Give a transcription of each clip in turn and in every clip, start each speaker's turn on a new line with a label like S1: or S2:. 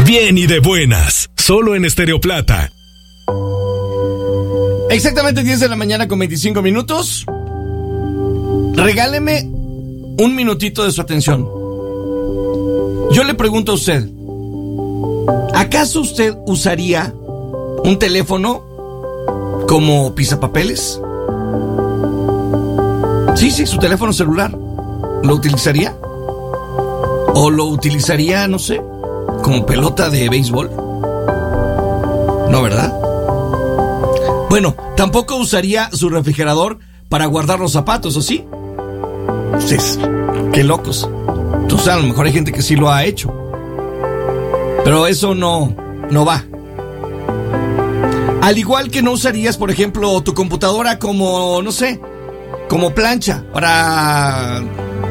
S1: Bien y de buenas, solo en Estéreo Plata.
S2: Exactamente 10 de la mañana con 25 minutos. Regáleme un minutito de su atención. Yo le pregunto a usted, ¿acaso usted usaría un teléfono como pisapapeles? Sí, su teléfono celular. ¿Lo utilizaría? ¿O lo utilizaría, no sé, como pelota de béisbol? No, ¿verdad? Bueno, tampoco usaría su refrigerador para guardar los zapatos, ¿o sí? Ustedes, qué locos. Entonces, a lo mejor hay gente que sí lo ha hecho. Pero eso no va. Al igual que no usarías, por ejemplo, tu computadora como, no sé, como plancha para...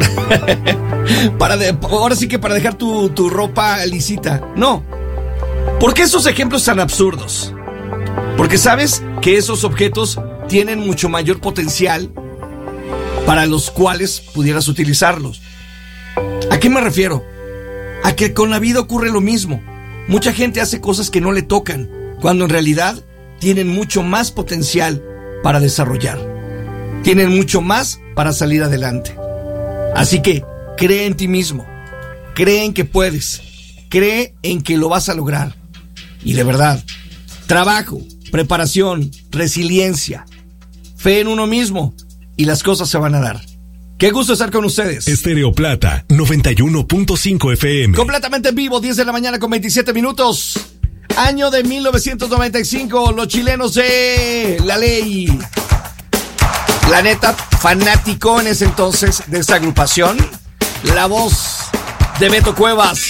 S2: ahora sí que para dejar tu ropa lisita. No. ¿Por qué esos ejemplos tan absurdos? Porque sabes que esos objetos tienen mucho mayor potencial para los cuales pudieras utilizarlos. ¿A qué me refiero? A que con la vida ocurre lo mismo. Mucha gente hace cosas que no le tocan, cuando en realidad tienen mucho más potencial para desarrollar. Tienen mucho más para salir adelante. Así que cree en ti mismo, cree en que puedes, cree en que lo vas a lograr. Y de verdad, trabajo, preparación, resiliencia, fe en uno mismo y las cosas se van a dar. Qué gusto estar con ustedes.
S1: Estéreo Plata 91.5 FM.
S2: Completamente en vivo, 10 de la mañana con 27 minutos. Año de 1995, los chilenos de La Ley. La neta, fanático en ese entonces de esta agrupación. La voz de Beto Cuevas.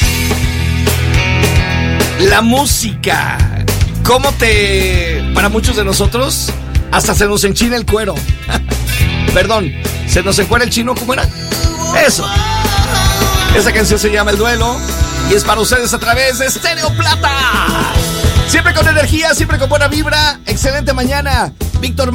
S2: La música. Para muchos de nosotros, hasta se nos enchina el cuero. Perdón, se nos encuera el chino, ¿cómo era? Eso. Esa canción se llama El Duelo y es para ustedes a través de Estéreo Plata. Siempre con energía, siempre con buena vibra. Excelente mañana. Víctor